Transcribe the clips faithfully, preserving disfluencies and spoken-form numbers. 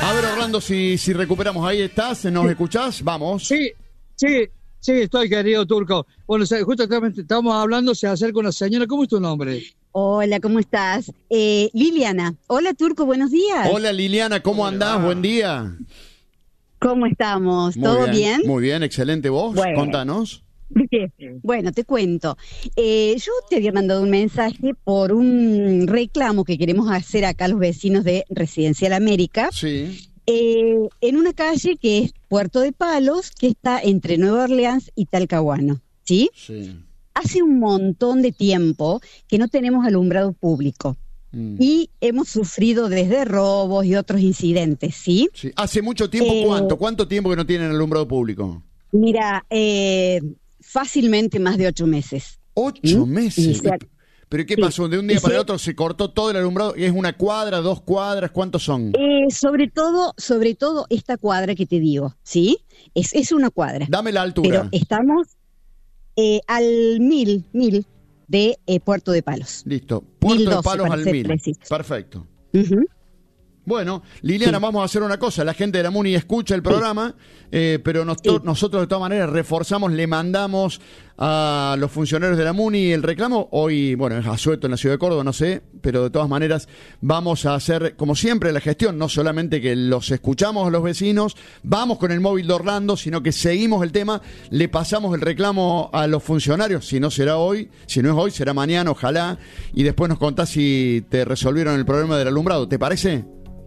A ver, Orlando, si, si recuperamos. Ahí estás, ¿nos sí. escuchás? Vamos. Sí, sí, sí, estoy, querido Turco. Bueno, justamente estamos hablando, se acerca una señora. ¿Cómo es tu nombre? Hola, ¿cómo estás? Eh, Liliana. Hola, Turco, buenos días. Hola, Liliana, ¿cómo ¿Cómo andás? Buen día. ¿Cómo estamos? Muy ¿Todo bien? bien? Muy bien, excelente. ¿Vos? Bueno. Contanos. Bueno, te cuento. Eh, yo te había mandado un mensaje por un reclamo que queremos hacer acá los vecinos de Residencial América. Sí. Eh, en una calle que es Puerto de Palos, que está entre Nueva Orleans y Talcahuano, ¿sí? Sí. Hace un montón de tiempo que no tenemos alumbrado público. Mm. Y hemos sufrido desde robos y otros incidentes, ¿sí? Sí. ¿Hace mucho tiempo eh, cuánto? ¿Cuánto tiempo que no tienen alumbrado público? Mira, eh... fácilmente más de ocho meses. ¿Ocho ¿Mm? meses? sea, ¿Pero qué sí. pasó? ¿De un día y para se... el otro se cortó todo el alumbrado? ¿Es una cuadra, dos cuadras? ¿Cuántos son? Eh, sobre todo, sobre todo esta cuadra que te digo, ¿sí? Es, es una cuadra. Dame la altura. Pero estamos eh, al mil, mil de eh, Puerto de Palos. Listo. Puerto mil doce, de Palos al mil. Preciso. Perfecto. Uh-huh. Bueno, Liliana, sí. vamos a hacer una cosa. La gente de la MUNI escucha el programa, sí. eh, pero nos, sí. nosotros de todas maneras reforzamos, le mandamos a los funcionarios de la MUNI el reclamo. Hoy, bueno, es asueto en la ciudad de Córdoba, no sé, pero de todas maneras vamos a hacer, como siempre, la gestión. No solamente que los escuchamos a los vecinos, vamos con el móvil de Orlando, sino que seguimos el tema, le pasamos el reclamo a los funcionarios. Si no será hoy, si no es hoy, será mañana, ojalá. Y después nos contás si te resolvieron el problema del alumbrado. ¿Te parece?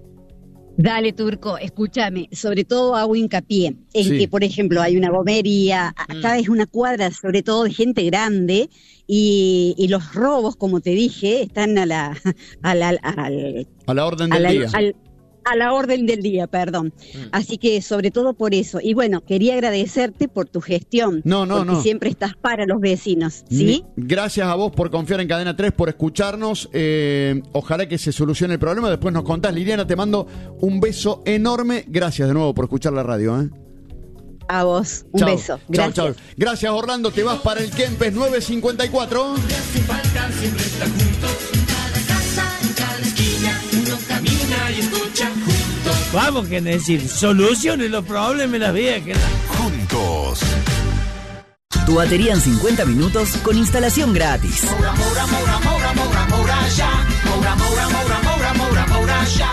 Dale, Turco, escúchame, sobre todo hago hincapié en sí. que, por ejemplo, hay una gomería, acá mm. es una cuadra sobre todo de gente grande y, y los robos, como te dije, están a la a la, al, a la orden del a la, día. Al, a la orden del día, perdón. Mm. Así que sobre todo por eso. Y bueno, quería agradecerte por tu gestión. No, no, porque no. siempre estás para los vecinos, ¿sí? Gracias a vos por confiar en Cadena tres, por escucharnos. Eh, ojalá que se solucione el problema. Después nos contás. Liliana, te mando un beso enorme. Gracias de nuevo por escuchar la radio, ¿eh? A vos, un chau. beso. Gracias. Chau, chau. Gracias, Orlando. Te vas para el Kempes nueve cincuenta y cuatro. Vamos, que decir, soluciones los problemas en la vida. Que la... Juntos. Tu batería en cincuenta minutos con instalación gratis. Moura, moura, moura, moura, moura, moura, ya. Moura, moura, moura, moura, moura, moura, ya.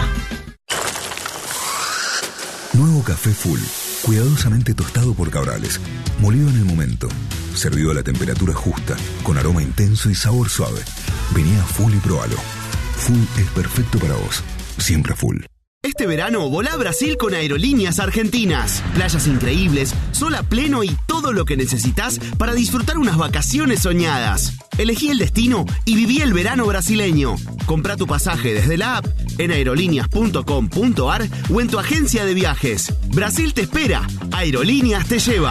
Nuevo café Full. Cuidadosamente tostado por Cabrales. Molido en el momento. Servido a la temperatura justa. Con aroma intenso y sabor suave. Vení a Full y probalo. Full es perfecto para vos. Siempre Full. Este verano volá a Brasil con Aerolíneas Argentinas. Playas increíbles, sol a pleno y todo lo que necesitas para disfrutar unas vacaciones soñadas. Elegí el destino y viví el verano brasileño. Comprá tu pasaje desde la app, en aerolíneas punto com punto ar o en tu agencia de viajes. Brasil te espera. Aerolíneas te lleva.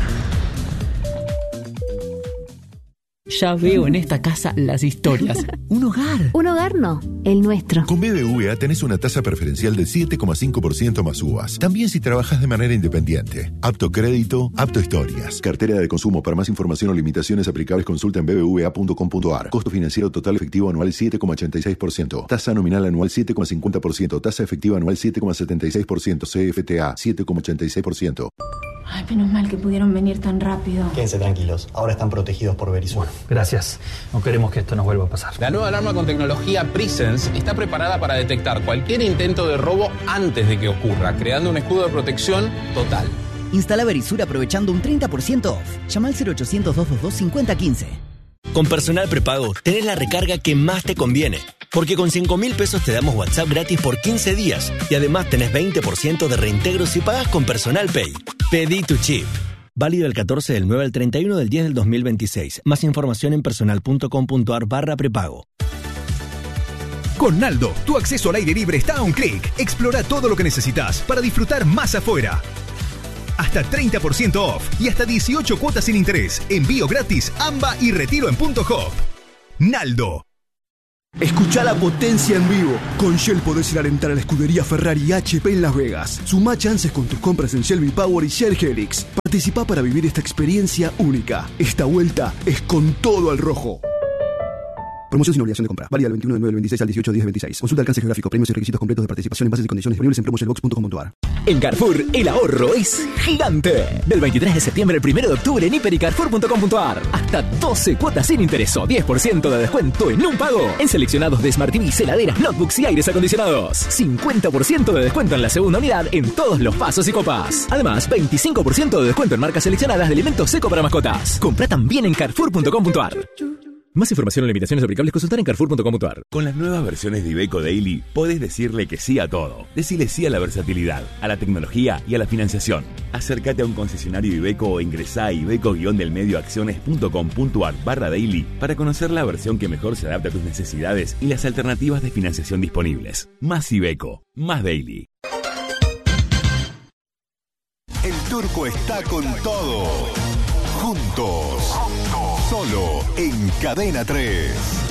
Ya veo en esta casa las historias. Un hogar. Un hogar no, el nuestro. Con B B V A tenés una tasa preferencial del siete coma cinco por ciento más U V A S. También si trabajas de manera independiente. Apto crédito, apto historias. Cartera de consumo. Para más información o limitaciones aplicables consulta en b b v a punto com punto ar. Costo financiero total efectivo anual siete coma ochenta y seis por ciento. Tasa nominal anual siete coma cincuenta por ciento. Tasa efectiva anual siete coma setenta y seis por ciento. C F T A siete coma ochenta y seis por ciento. Ay, menos mal que pudieron venir tan rápido. Quédense tranquilos, ahora están protegidos por Verisur. Bueno, gracias. No queremos que esto nos vuelva a pasar. La nueva alarma con tecnología Presence está preparada para detectar cualquier intento de robo antes de que ocurra, creando un escudo de protección total. Instala Verisur aprovechando un treinta por ciento off. Llama al cero ochocientos, doscientos veintidós, cincuenta quince. Con Personal Prepago tenés la recarga que más te conviene. Porque con cinco mil pesos te damos WhatsApp gratis por quince días. Y además tenés veinte por ciento de reintegro si pagas con Personal Pay. Pedí tu chip. Válido del catorce del nueve al treinta y uno del diez del dos mil veintiséis. Más información en personal punto com punto ar barra prepago. Con Naldo, tu acceso al aire libre está a un clic. Explora todo lo que necesitas para disfrutar más afuera. Hasta treinta por ciento off y hasta dieciocho cuotas sin interés. Envío gratis, AMBA y retiro en Punto Hop. Naldo. Escucha la potencia en vivo. Con Shell podés ir a alentar a la escudería Ferrari y H P en Las Vegas. Sumá chances con tus compras en Shell V-Power y Shell Helix. Participá para vivir esta experiencia única. Esta vuelta es con todo al rojo. Promoción sin obligación de compra. Válida del veintiuno de nueve del veintiséis al dieciocho de diez del veintiséis. Consulta alcance geográfico, premios y requisitos completos de participación en bases y condiciones disponibles en promo shellbox punto com punto a r. En Carrefour, el ahorro es gigante. Del veintitrés de septiembre al primero de octubre en hiper y carrefour punto com punto a r. Hasta doce cuotas sin interés o diez por ciento de descuento en un pago. En seleccionados de Smart T V, heladeras, notebooks y aires acondicionados. cincuenta por ciento de descuento en la segunda unidad en todos los pasos y copas. Además, veinticinco por ciento de descuento en marcas seleccionadas de alimentos seco para mascotas. Compra también en carrefour punto com punto a r. Más información o limitaciones aplicables consultar en carrefour punto com punto a r. Con las nuevas versiones de Iveco Daily podés decirle que sí a todo. Decile sí a la versatilidad, a la tecnología y a la financiación. Acércate a un concesionario Iveco o ingresá a iveco-delmedioacciones punto com punto a r barra daily para conocer la versión que mejor se adapta a tus necesidades y las alternativas de financiación disponibles. Más Iveco, más Daily. El Turco está con todo. Juntos. Solo en Cadena tres.